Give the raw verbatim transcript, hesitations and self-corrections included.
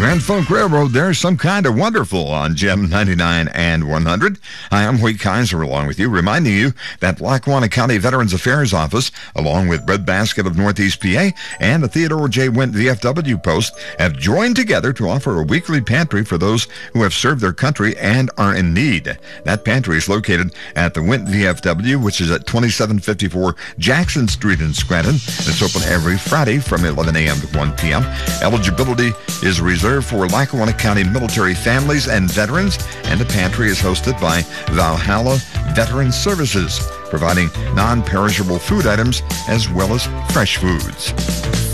Grand Funk Railroad, there's some kind of wonderful on Gem ninety-nine and one hundred. Hi, I'm Hoyt Kaiser along with you, reminding you that Lackawanna County Veterans Affairs Office, along with Breadbasket of Northeast P A and the Theodore J. Wint V F W Post, have joined together to offer a weekly pantry for those who have served their country and are in need. That pantry is located at the Wint V F W, which is at twenty-seven fifty-four Jackson Street in Scranton. It's open every Friday from eleven a.m. to one p.m. Eligibility is reserved for Lackawanna County military families and veterans, and the pantry is hosted by Valhalla Veteran Services, providing non-perishable food items as well as fresh foods.